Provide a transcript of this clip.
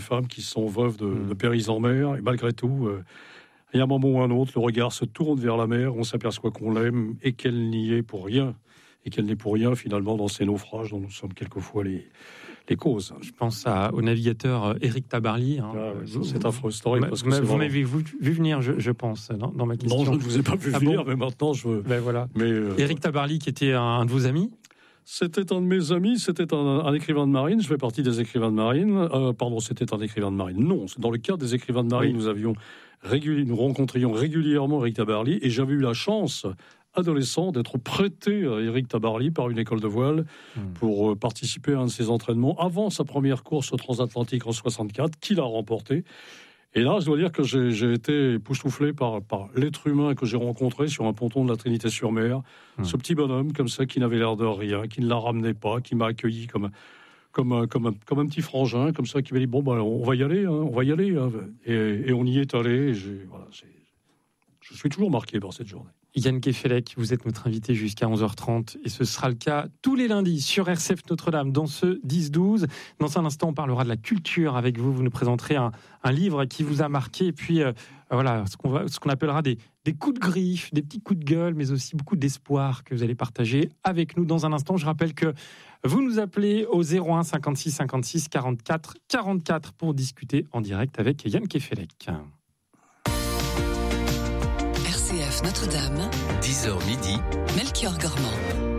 femmes qui sont veuves de pères en mer, et malgré tout, il y a un moment ou un autre, le regard se tourne vers la mer, on s'aperçoit qu'on l'aime et qu'elle n'y est pour rien, et qu'elle n'est pour rien finalement dans ces naufrages dont nous sommes quelquefois les causes. Je pense au navigateur Éric Tabarly. C'est affreux, c'est horrible. Vous m'avez vu venir, je pense, dans ma question. Non, je ne vous ai pas vu venir, mais maintenant je veux. Voilà. Éric Tabarly, qui était un de vos amis. C'était un de mes amis, c'était un écrivain de marine, je fais partie des écrivains de marine. C'était un écrivain de marine. Non, c'est dans le cadre des écrivains de marine, nous rencontrions régulièrement Éric Tabarly, et j'avais eu la chance, adolescent, d'être prêté à Éric Tabarly par une école de voile pour participer à un de ses entraînements avant sa première course transatlantique en 64, qu'il a remporté. Et là, je dois dire que j'ai été époustouflé par l'être humain que j'ai rencontré sur un ponton de la Trinité-sur-Mer. Ce petit bonhomme, comme ça, qui n'avait l'air de rien, qui ne la ramenait pas, qui m'a accueilli comme un petit frangin, comme ça, qui m'a dit, on va y aller, on va y aller. Hein. Et on y est allé. Je suis toujours marqué par cette journée. Yann Kefelec, vous êtes notre invité jusqu'à 11h30 et ce sera le cas tous les lundis sur RCF Notre-Dame dans ce 10-12. Dans un instant, on parlera de la culture avec vous. Vous nous présenterez un livre qui vous a marqué et puis ce qu'on appellera des coups de griffe, des petits coups de gueule, mais aussi beaucoup d'espoir que vous allez partager avec nous dans un instant. Je rappelle que vous nous appelez au 01 56 56 44 44 pour discuter en direct avec Yann Kefelec. RCF Notre-Dame, 10h midi, Melchior Gormand.